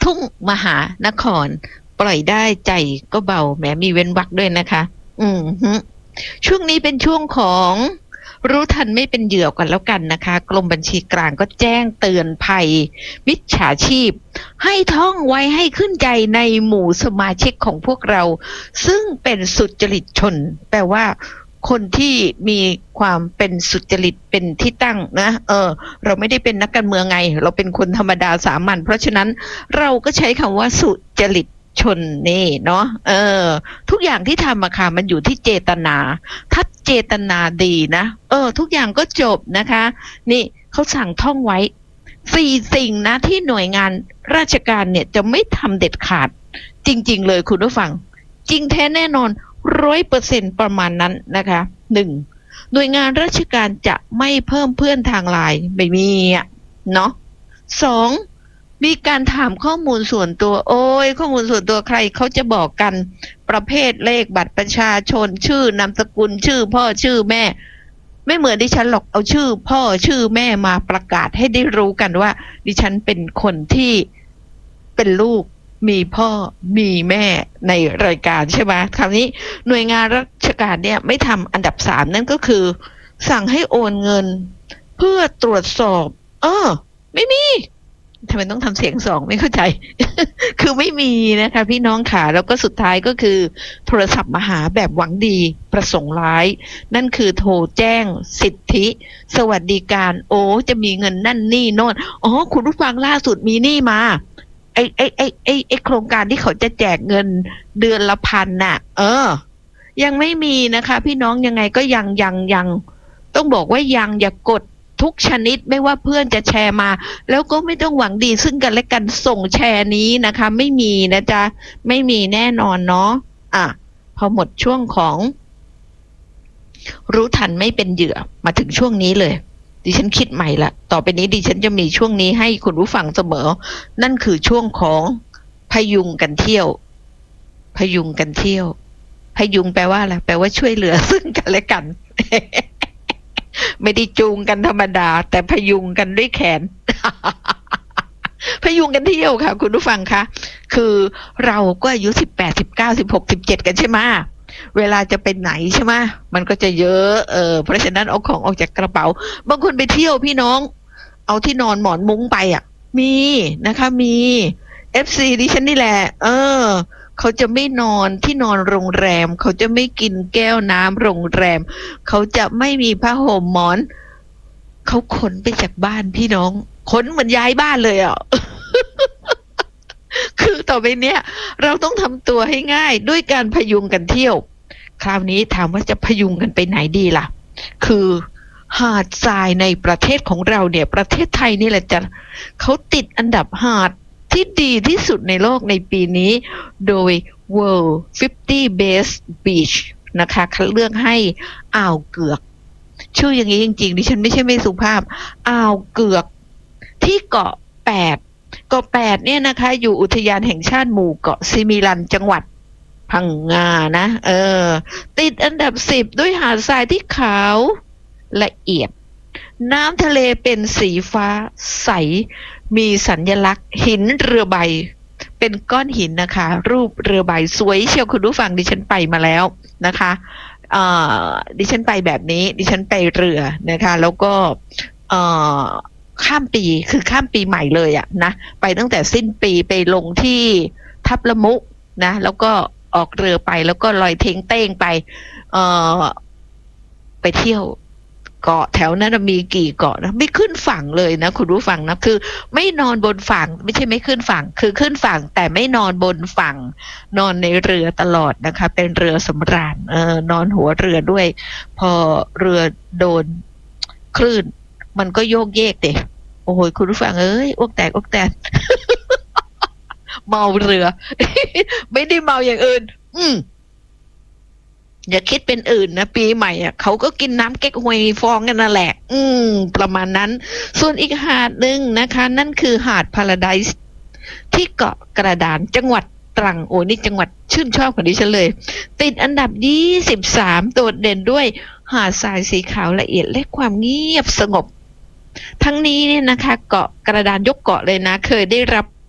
ทุ่งมหานครปล่อยได้ใจก็เบาแหมมีเว้นวรรคด้วยนะคะฮึช่วงนี้เป็นช่วงของรู้ทันไม่เป็นเหยื่อกันแล้วกันนะคะกรมบัญชีกลางก็แจ้งเตือนภัยมิจฉาชีพให้ท่องไว้ให้ขึ้นใจในหมู่สมาชิกของพวกเราซึ่งเป็นสุจริตชนแปลว่าคนที่มีความเป็นสุจริตเป็นที่ตั้งนะเราไม่ได้เป็นนักการเมืองไงเราเป็นคนธรรมดาสามัญเพราะฉะนั้นเราก็ใช้คำว่าสุจริตชนนี่เนาะทุกอย่างที่ทำอะค่ะมันอยู่ที่เจตนาถ้าเจตนาดีนะทุกอย่างก็จบนะคะนี่เขาสั่งท่องไว้4 สิ่งนะที่หน่วยงานราชการเนี่ยจะไม่ทำเด็ดขาดจริงๆเลยคุณผู้ฟังจริงแท้แน่นอน100%ประมาณนั้นนะคะ 1. หน่วยงานราชการจะไม่เพิ่มเพื่อนทางไลน์ไม่มีอะเนาะ 2. มีการถามข้อมูลส่วนตัวข้อมูลส่วนตัวใครเขาจะบอกกันประเภทเลขบัตรประชาชนชื่อนามสกุลชื่อพ่อชื่อแม่ไม่เหมือนดิฉันหรอกเอาชื่อพ่อชื่อแม่มาประกาศให้ได้รู้กันว่าดิฉันเป็นคนที่เป็นลูกมีพ่อมีแม่ในรายการใช่ไหมคราวนี้หน่วยงานราชการเนี่ยไม่ทำอันดับ 3นั่นก็คือสั่งให้โอนเงินเพื่อตรวจสอบไม่มีทำไมต้องทำเสียง2ไม่เข้าใจ คือไม่มีนะคะพี่น้องค่ะแล้วก็สุดท้ายก็คือโทรศัพท์มาหาแบบหวังดีประสงค์ร้ายนั่นคือโทรแจ้งสิทธิสวัสดิการจะมีเงินนั่นนี่โน่นคุณผู้ฟังล่าสุดมีนี่มาไอโครงการที่เขาจะแจกเงินเดือนละ1,000น่ะยังไม่มีนะคะพี่น้องยังไงก็ยังต้องบอกว่ายังอย่ากดทุกชนิดไม่ว่าเพื่อนจะแชร์มาแล้วก็ไม่ต้องหวังดีซึ่งกันและกันส่งแชร์นี้นะคะไม่มีนะจ๊ะไม่มีแน่นอนเนาะพอหมดช่วงของรู้ทันไม่เป็นเหยื่อมาถึงช่วงนี้เลยดิฉันคิดใหม่ละต่อไปนี้ดิฉันจะมีช่วงนี้ให้คุณผู้ฟังเสมอนั่นคือช่วงของพยุงกันเที่ยวพยุงกันเที่ยวพยุงแปลว่าอะไรแปลว่าช่วยเหลือซึ่งกันและกัน ไม่ได้จูงกันธรรมดาแต่พยุงกันด้วยแขน พยุงกันเที่ยวค่ะคุณผู้ฟังคะคือเราก็อายุ18 19 16 17กันใช่ไหมเวลาจะไปไหนใช่ไหมมันก็จะเยอะเพราะฉะนั้นเอาของออกจากกระเป๋าบางคนไปเที่ยวพี่น้องเอาที่นอนหมอนมุ้งไปมีนะคะมี FC ดิฉันนี่แหละเขาจะไม่นอนที่นอนโรงแรมเขาจะไม่กินแก้วน้ำโรงแรมเขาจะไม่มีผ้าห่มหมอนเขาขนไปจากบ้านพี่น้องขนเหมือนย้ายบ้านเลยคือต่อไปเนี้ยเราต้องทำตัวให้ง่ายด้วยการพยุงกันเที่ยวคราวนี้ถามว่าจะพยุงกันไปไหนดีล่ะคือหาดทรายในประเทศของเราเนี่ยประเทศไทยนี่แหละจะเขาติดอันดับหาดที่ดีที่สุดในโลกในปีนี้โดย World 50 Best Beach นะคะคัดเลือกให้อ่าวเกือกชื่ออย่างนี้จริงๆดิฉันไม่ใช่ไม่สุภาพอ่าวเกือกที่เกาะ8เกาะ8เนี่ยนะคะอยู่อุทยานแห่งชาติหมู่เกาะซิมิลันจังหวัดพังงานะติดอันดับ10ด้วยหาดทรายที่ขาวละเอียดน้ำทะเลเป็นสีฟ้าใสมีสัญลักษณ์หินเรือใบเป็นก้อนหินนะคะรูปเรือใบสวยเชียวคุณผู้ฟังดิฉันไปมาแล้วนะคะดิฉันไปแบบนี้ดิฉันไปเรือนะคะแล้วก็ข้ามปีคือข้ามปีใหม่เลยนะไปตั้งแต่สิ้นปีไปลงที่ทับละมุนะแล้วก็ออกเรือไปแล้วก็ลอยเท้งเต้งไปเที่ยวเกาะแถวนั้นมีกี่เกาะนะไม่ขึ้นฝั่งเลยนะคุณผู้ฟังนะคือไม่นอนบนฝั่งไม่ใช่ไม่ขึ้นฝั่งคือขึ้นฝั่งแต่ไม่นอนบนฝั่งนอนในเรือตลอดนะคะเป็นเรือสำราญนอนหัวเรือด้วยพอเรือโดนคลื่นมันก็โยกเยกเด็โอ้โหคุณผู้ฟังอ้วกแตก เมาเรือ ไม่ได้เมาอย่างอื่นอย่าคิดเป็นอื่นนะปีใหม่เขาก็กินน้ำเก๊กฮวยฟองกันนั่นแหละประมาณนั้นส่วนอีกหาดหนึ่งนะคะนั่นคือหาดพาราไดซ์ที่เกาะกระดานจังหวัดตรังนี่จังหวัดชื่นชอบของดิฉันเลยติดอันดับ23โดดเด่นด้วยหาดทรายสีขาวละเอียดและความเงียบสงบทั้งนี้เนี่ยนะคะเกาะกระดานยกเกาะเลยนะเคยได้รับ